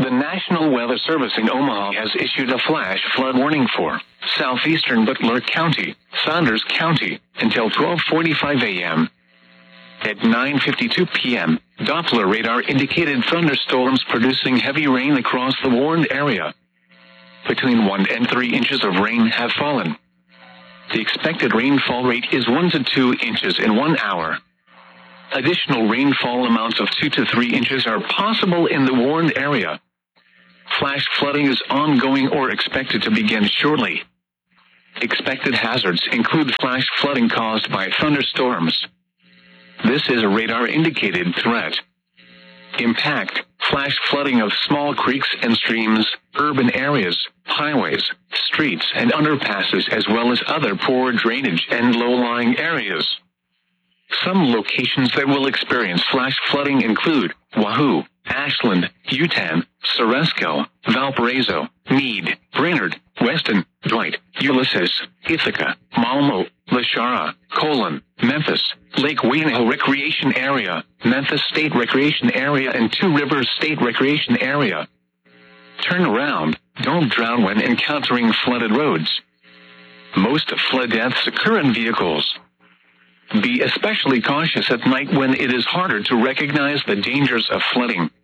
The National Weather Service in Omaha has issued a flash flood warning for southeastern Butler County, Saunders County, until 12:45 a.m. At 9:52 p.m., Doppler radar indicated thunderstorms producing heavy rain across the warned area. Between 1 and 3 inches of rain have fallen. The expected rainfall rate is 1 to 2 inches in 1 hour. Additional rainfall amounts of 2 to 3 inches are possible in the warned area. Flash flooding is ongoing or expected to begin shortly. Expected hazards include flash flooding caused by thunderstorms. This is a radar-indicated threat. Impact: flash flooding of small creeks and streams, urban areas, highways, streets and underpasses, as well as other poor drainage and low-lying areas. Some locations that will experience flash flooding include Wahoo, Ashland, Utan, Ceresco, Valparaiso, Meade, Brainerd, Weston, Dwight, Ulysses, Ithaca, Malmo, Lashara, Colon, Memphis, Lake Waynaho Recreation Area, Memphis State Recreation Area and Two Rivers State Recreation Area. Turn around, don't drown when encountering flooded roads. Most flood deaths occur in vehicles. Be especially cautious at night when it is harder to recognize the dangers of flooding.